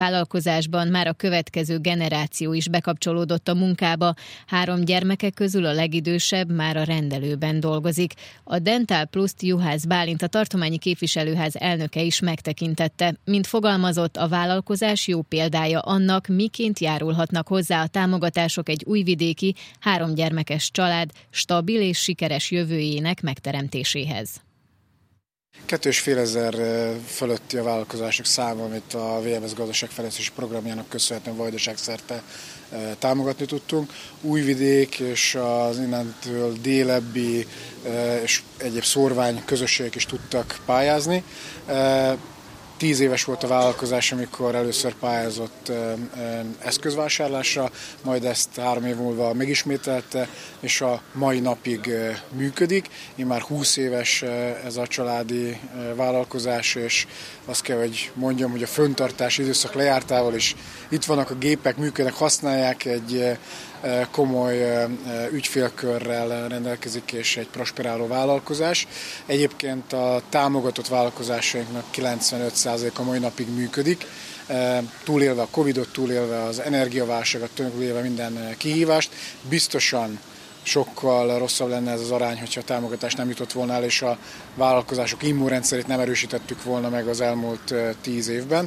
vállalkozásban már a következő generáció is bekapcsolódott a munkába. 3 gyermeke közül a legidősebb már a rendelőben dolgozik. A Dental Plus-t Juhász Bálint, a tartományi képviselőház elnöke is megtekintette. Mint fogalmazott, a vállalkozás jó példája annak, miként járulhatnak hozzá a támogatások egy újvidéki 3 gyermekes család stabil és sikeres jövőjének megteremtéséhez. 2500 fölötti a vállalkozások száma, amit a VMS gazdaságfejlesztési programjának köszönhetően Vajdaságszerte támogatni tudtunk. Újvidék és az innentől délebbi és egyéb szórvány közösségek is tudtak pályázni. 10 éves volt a vállalkozás, amikor először pályázott eszközvásárlásra, majd ezt 3 év múlva megismételte, és a mai napig működik. Immár 20 éves ez a családi vállalkozás, és azt kell, hogy mondjam, hogy a föntartási időszak lejártával is itt vannak a gépek, működnek, használják, egy komoly ügyfélkörrel rendelkezik, és egy prosperáló vállalkozás. Egyébként a támogatott vállalkozásainknak 95%-a mai napig működik, túlélve a Covid-ot, túlélve az energiaválságot, túlélve minden kihívást. Biztosan sokkal rosszabb lenne ez az arány, hogyha a támogatás nem jutott volna el, és a vállalkozások immunrendszerét nem erősítettük volna meg az elmúlt 10 évben.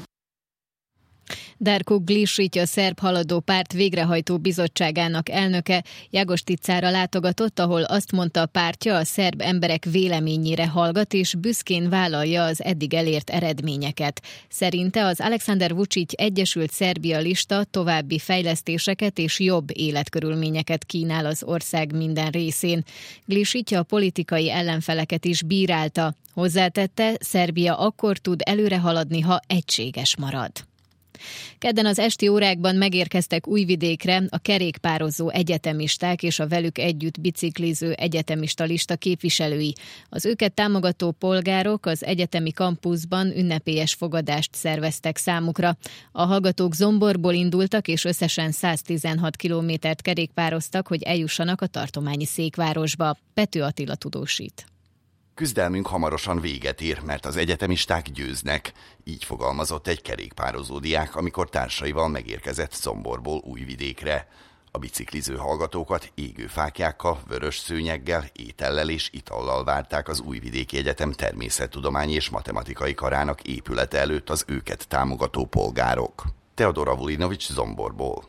Darko Glišić, a Szerb Haladó Párt végrehajtó bizottságának elnöke Jágosticára látogatott, ahol azt mondta, a pártja a szerb emberek véleményére hallgat, és büszkén vállalja az eddig elért eredményeket. Szerinte az Aleksandar Vučić Egyesült Szerbia lista további fejlesztéseket és jobb életkörülményeket kínál az ország minden részén. Glišić a politikai ellenfeleket is bírálta. Hozzátette, Szerbia akkor tud előre haladni, ha egységes marad. Kedden az esti órákban megérkeztek Újvidékre a kerékpározó egyetemisták és a velük együtt bicikliző egyetemista lista képviselői. Az őket támogató polgárok az egyetemi kampuszban ünnepélyes fogadást szerveztek számukra. A hallgatók Zomborból indultak, és összesen 116 kilométert kerékpároztak, hogy eljussanak a tartományi székvárosba. Pető Attila tudósít. Küzdelmünk hamarosan véget ér, mert az egyetemisták győznek. Így fogalmazott egy kerékpározó diák, amikor társaival megérkezett Zomborból Újvidékre. A bicikliző hallgatókat égő fáklyákkal, vörös szőnyeggel, étellel és itallal várták az Újvidéki Egyetem természettudományi és matematikai karának épülete előtt az őket támogató polgárok. Teodora Vulinovics Zomborból.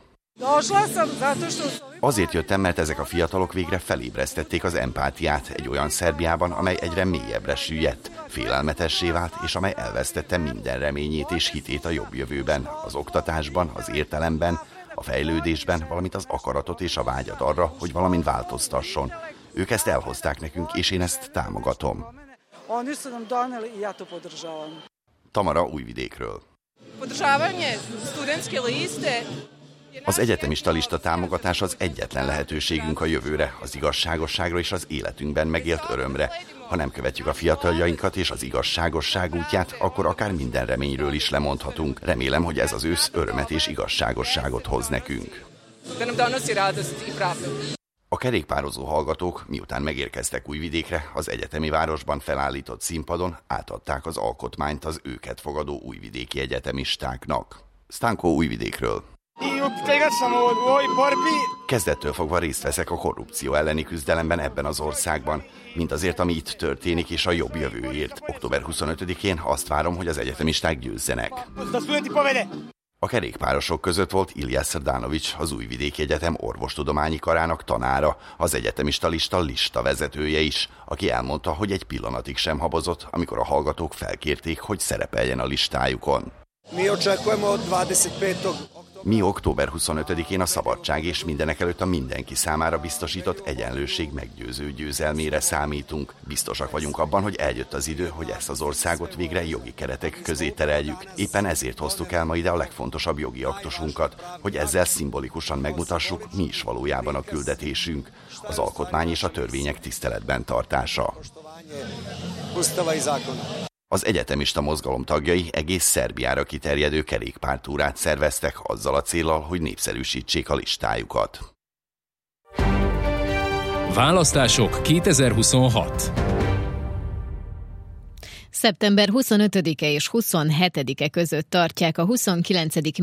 Azért jöttem, mert ezek a fiatalok végre felébresztették az empátiát egy olyan Szerbiában, amely egyre mélyebbre süllyedt, félelmetessé vált, és amely elvesztette minden reményét és hitét a jobb jövőben, az oktatásban, az értelemben, a fejlődésben, valamint az akaratot és a vágyat arra, hogy valamin változtasson. Ők ezt elhozták nekünk, és én ezt támogatom. Tamara Újvidékről. Az egyetemista lista támogatás az egyetlen lehetőségünk a jövőre, az igazságosságra és az életünkben megélt örömre. Ha nem követjük a fiataljainkat és az igazságosság útját, akkor akár minden reményről is lemondhatunk. Remélem, hogy ez az ősz örömet és igazságosságot hoz nekünk. A kerékpározó hallgatók, miután megérkeztek Újvidékre, az egyetemi városban felállított színpadon átadták az alkotmányt az őket fogadó újvidéki egyetemistáknak. Stanko Újvidékről. Kezdettől fogva részt veszek a korrupció elleni küzdelemben ebben az országban, mint azért, ami itt történik, és a jobb jövőért. Október 25-én azt várom, hogy az egyetemisták győzzenek. A kerékpárosok között volt Ilya Srdanovics, az Újvidéki Egyetem orvostudományi karának tanára, az egyetemista lista vezetője is, aki elmondta, hogy egy pillanatig sem habozott, amikor a hallgatók felkérték, hogy szerepeljen a listájukon. Mi október 25-én a szabadság és mindenekelőtt a mindenki számára biztosított egyenlőség meggyőző győzelmére számítunk. Biztosak vagyunk abban, hogy eljött az idő, hogy ezt az országot végre jogi keretek közé tereljük. Éppen ezért hoztuk el ma ide a legfontosabb jogi aktusunkat, hogy ezzel szimbolikusan megmutassuk, mi is valójában a küldetésünk, az alkotmány és a törvények tiszteletben tartása. Az egyetemista mozgalom tagjai egész Szerbiára kiterjedő kerékpártúrát szerveztek azzal a céllal, hogy népszerűsítsék a listájukat. Választások 2026. Szeptember 25-e és 27-e között tartják a 29.